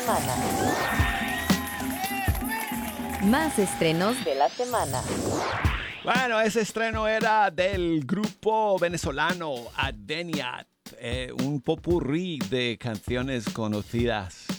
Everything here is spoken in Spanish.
semana. Más estrenos de la semana. Bueno, ese estreno era del grupo venezolano Adeniat, un popurrí de canciones conocidas